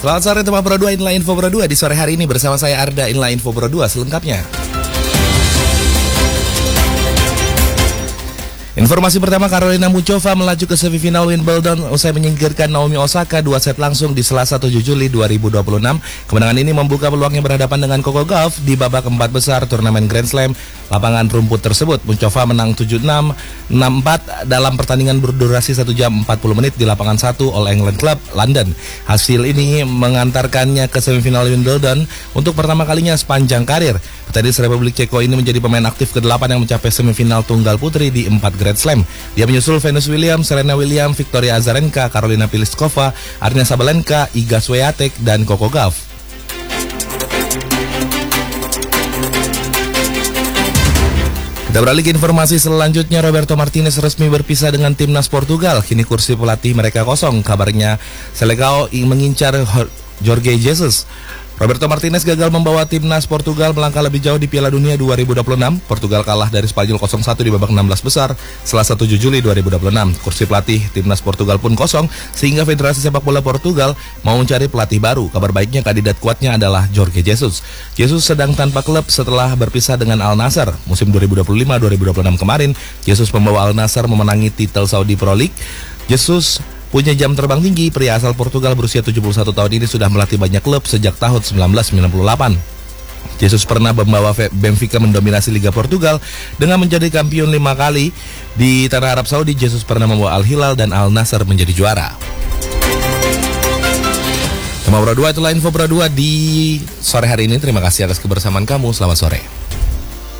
Selamat sore teman Pro 2, inilah Info Pro 2 di sore hari ini bersama saya Arda, inilah Info Pro 2 selengkapnya. Informasi pertama, Karolina Muchova melaju ke semifinal Wimbledon usai menyingkirkan Naomi Osaka 2 set langsung di Selasa 7 Juli 2026. Kemenangan ini membuka peluangnya berhadapan dengan Coco Gauff di babak keempat besar turnamen Grand Slam. Lapangan rumput tersebut, Muchova menang 7-6, 6-4 dalam pertandingan berdurasi 1 jam 40 menit di lapangan 1 All England Club, London. Hasil ini mengantarkannya ke semifinal Wimbledon untuk pertama kalinya sepanjang karir. Petenis Republik Ceko ini menjadi pemain aktif ke-8 yang mencapai semifinal tunggal putri di 4 Grand Slam. Dia menyusul Venus Williams, Serena Williams, Victoria Azarenka, Karolina Pliskova, Aryna Sabalenka, Iga Swiatek, dan Coco Gauff. Kita beralih ke informasi selanjutnya, Roberto Martinez resmi berpisah dengan timnas Portugal. Kini kursi pelatih mereka kosong. Kabarnya Selecao mengincar Jorge Jesus. Roberto Martinez gagal membawa timnas Portugal melangkah lebih jauh di Piala Dunia 2026. Portugal kalah dari Spanyol 0-1 di babak 16 besar Selasa 7 Juli 2026. Kursi pelatih timnas Portugal pun kosong sehingga Federasi Sepak Bola Portugal mau mencari pelatih baru. Kabar baiknya kandidat kuatnya adalah Jorge Jesus. Jesus sedang tanpa klub setelah berpisah dengan Al Nassr. Musim 2025-2026 kemarin, Jesus membawa Al Nassr memenangi titel Saudi Pro League. Jesus punya jam terbang tinggi. Pria asal Portugal berusia 71 tahun ini sudah melatih banyak klub sejak tahun 1998. Jesus pernah membawa Benfica mendominasi Liga Portugal dengan menjadi kampiun 5 kali. Di tanah Arab Saudi, Jesus pernah membawa Al Hilal dan Al Nassr menjadi juara. Sama Pro 2, itulah Info Pro 2 di sore hari ini. Terima kasih atas kebersamaan kamu. Selamat sore.